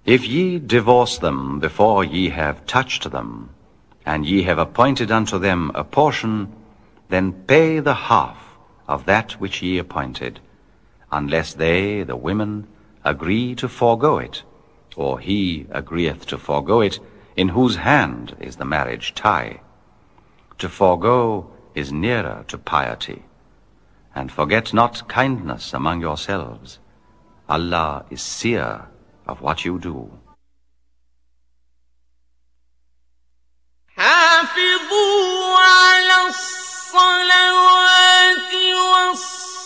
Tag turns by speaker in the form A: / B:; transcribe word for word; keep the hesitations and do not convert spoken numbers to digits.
A: If ye divorce them before ye have touched them, and ye have appointed unto them a portion, then pay the half of that which ye appointed, unless they, the women, agree to forego it, or he agreeth to forego it, in whose hand is the marriage tie. To forego is nearer to piety. And forget not kindness among yourselves. Allah is seer of what you do.
B: حافظوا على الصلوات والصلاة